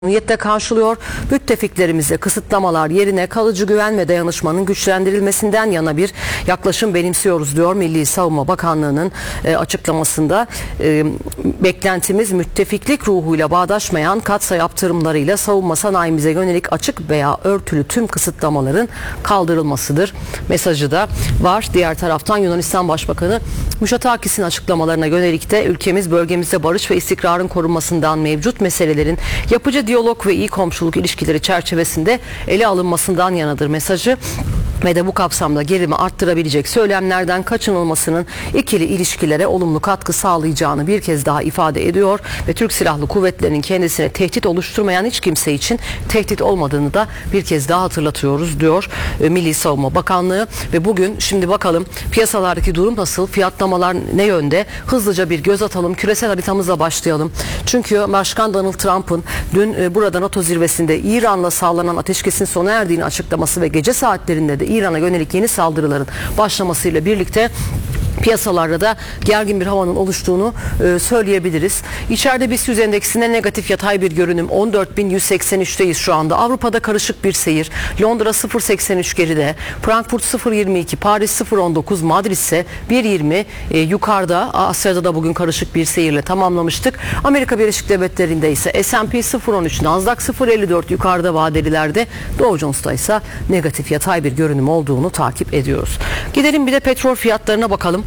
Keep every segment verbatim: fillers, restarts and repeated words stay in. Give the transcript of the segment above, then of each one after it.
Niyetle karşılıyor. Müttefiklerimize kısıtlamalar yerine kalıcı güven ve dayanışmanın güçlendirilmesinden yana bir yaklaşım benimsiyoruz diyor Milli Savunma Bakanlığı'nın e, açıklamasında. E, beklentimiz müttefiklik ruhuyla bağdaşmayan katsa yaptırımlarıyla savunma sanayimize yönelik açık veya örtülü tüm kısıtlamaların kaldırılmasıdır mesajı da var. Diğer taraftan Yunanistan Başbakanı Mitsotakis'in açıklamalarına yönelik de ülkemiz bölgemizde barış ve istikrarın korunmasından mevcut meselelerin yapıcı diyalog ve iyi komşuluk ilişkileri çerçevesinde ele alınmasından yanadır mesajı ve de bu kapsamda gerilimi arttırabilecek söylemlerden kaçınılmasının ikili ilişkilere olumlu katkı sağlayacağını bir kez daha ifade ediyor ve Türk Silahlı Kuvvetleri'nin kendisine tehdit oluşturmayan hiç kimse için tehdit olmadığını da bir kez daha hatırlatıyoruz diyor Milli Savunma Bakanlığı. Ve bugün şimdi bakalım piyasalardaki durum nasıl, fiyatlamalar ne yönde, hızlıca bir göz atalım, küresel haritamızla başlayalım. Çünkü Başkan Donald Trump'ın dün burada NATO zirvesinde İran'la sağlanan ateşkesin sona erdiğini açıklaması ve gece saatlerinde de İran'a yönelik yeni saldırıların başlamasıyla birlikte piyasalarda da gergin bir havanın oluştuğunu e, söyleyebiliriz. İçeride BIST yüz endeksinde negatif yatay bir görünüm, on dört bin yüz seksen üçteyiz şu anda. Avrupa'da karışık bir seyir. Londra sıfır virgül seksen üç geride, Frankfurt sıfır virgül yirmi iki, Paris sıfır virgül on dokuz, Madrid ise bir virgül yirmi e, yukarıda. Asya'da da bugün karışık bir seyirle tamamlamıştık. Amerika Birleşik Devletleri'nde ise S and P sıfır virgül on üç, Nasdaq sıfır virgül elli dört yukarıda vadelilerde, Dow Jones'ta ise negatif yatay bir görünüm olduğunu takip ediyoruz. Gidelim bir de petrol fiyatlarına bakalım.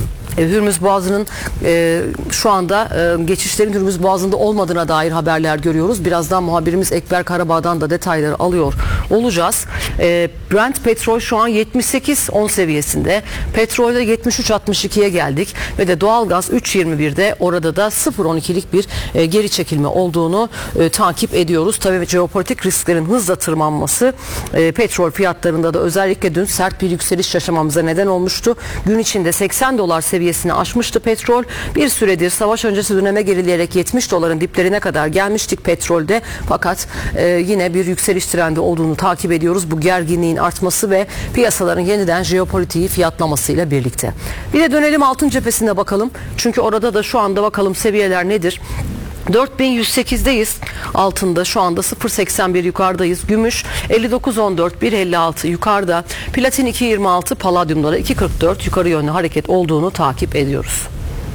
Hürmüz Boğazı'nın e, şu anda e, geçişlerin Hürmüz Boğazı'nda olmadığına dair haberler görüyoruz. Birazdan muhabirimiz Ekber Karabağ'dan da detayları alıyor olacağız. E, Brent petrol şu an yetmiş sekiz on seviyesinde. Petrolde yetmiş üç altmış ikiye geldik ve de doğalgaz üç virgül yirmi birde, orada da sıfır virgül on ikilik bir e, geri çekilme olduğunu e, takip ediyoruz. Tabii jeopolitik risklerin hızla tırmanması e, petrol fiyatlarında da özellikle dün sert bir yükseliş yaşamamıza neden olmuştu. Gün içinde seksen dolar seviyesinde seviyesini aşmıştı petrol. Bir süredir savaş öncesi döneme gerileyerek yetmiş doların diplerine kadar gelmiştik petrolde. Fakat e, yine bir yükseliş trendi olduğunu takip ediyoruz. Bu gerginliğin artması ve piyasaların yeniden jeopolitiği fiyatlamasıyla birlikte. Bir de dönelim altın cephesine bakalım. Çünkü orada da şu anda bakalım seviyeler nedir? dört bin yüz sekizdeyiz. Altında şu anda sıfır virgül seksen bir yukarıdayız. Gümüş elli dokuz on dört, bir virgül elli altı yukarıda. Platin iki virgül yirmi altı, paladyumlara iki virgül kırk dört yukarı yönlü hareket olduğunu takip ediyoruz.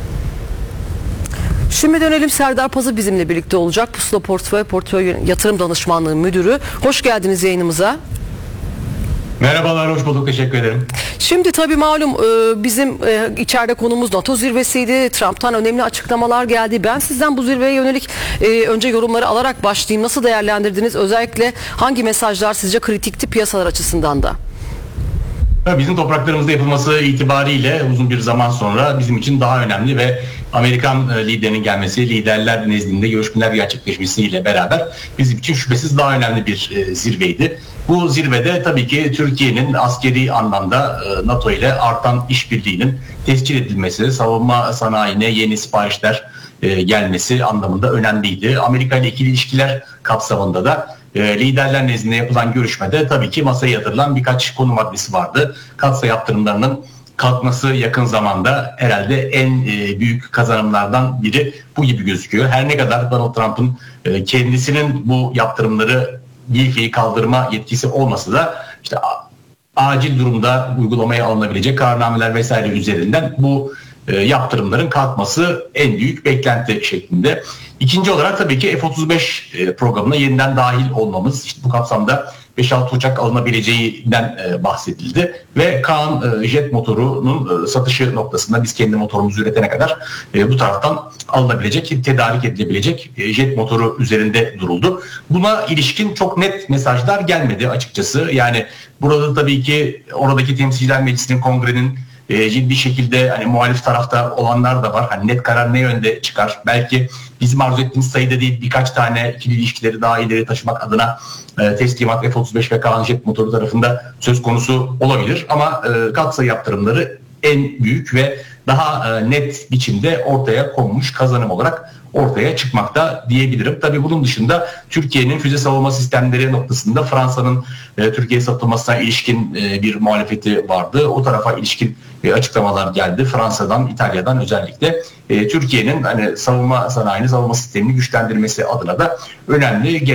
Şimdi dönelim, Serdar Pazı bizimle birlikte olacak. Pusula Portföy Portföy Yatırım Danışmanlığı Müdürü. Hoş geldiniz yayınımıza. Merhabalar, hoş bulduk. Teşekkür ederim. Şimdi tabii malum bizim içeride konumuz NATO zirvesiydi. Trump'tan önemli açıklamalar geldi. Ben sizden bu zirveye yönelik önce yorumları alarak başlayayım. Nasıl değerlendirdiniz? Özellikle hangi mesajlar sizce kritikti piyasalar açısından da? Bizim topraklarımızda yapılması itibariyle uzun bir zaman sonra bizim için daha önemli ve Amerikan liderinin gelmesi, liderler nezdinde görüşmeler gerçekleşmesiyle beraber bizim için şüphesiz daha önemli bir zirveydi. Bu zirvede tabii ki Türkiye'nin askeri anlamda NATO ile artan işbirliğinin tescil edilmesi, savunma sanayine yeni siparişler gelmesi anlamında önemliydi. Amerika ile ikili ilişkiler kapsamında da liderler nezdinde yapılan görüşmede tabii ki masaya yatırılan birkaç konu maddesi vardı. Katsa yaptırımlarının kalkması yakın zamanda herhalde en büyük kazanımlardan biri bu gibi gözüküyor. Her ne kadar Donald Trump'ın kendisinin bu yaptırımları bir fiil kaldırma yetkisi olmasa da işte acil durumda uygulamaya alınabilecek kararnameler vesaire üzerinden bu yaptırımların kalkması en büyük beklenti şeklinde. İkinci olarak tabii ki F otuz beş programına yeniden dahil olmamız, işte bu kapsamda beş altı uçak alınabileceğinden bahsedildi ve Kaan jet motorunun satışı noktasında biz kendi motorumuzu üretene kadar bu taraftan alınabilecek, tedarik edilebilecek jet motoru üzerinde duruldu. Buna ilişkin çok net mesajlar gelmedi açıkçası. Yani burada tabii ki oradaki Temsilciler Meclisi'nin, Kongre'nin E, ciddi şekilde hani muhalif tarafta olanlar da var. Hani net karar ne yönde çıkar? Belki bizim arzu ettiğimiz sayıda değil, birkaç tane ikili ilişkileri daha ileri taşımak adına e, teslimat F otuz beş ve Kaan jet motoru tarafında söz konusu olabilir. Ama e, katsa yaptırımları en büyük ve daha e, net biçimde ortaya konmuş kazanım olarak ortaya çıkmakta diyebilirim. Tabii bunun dışında Türkiye'nin füze savunma sistemleri noktasında Fransa'nın e, Türkiye satılmasına ilişkin e, bir muhalefeti vardı. O tarafa ilişkin e, açıklamalar geldi. Fransa'dan, İtalya'dan özellikle e, Türkiye'nin hani savunma sanayini, savunma sistemini güçlendirmesi adına da önemli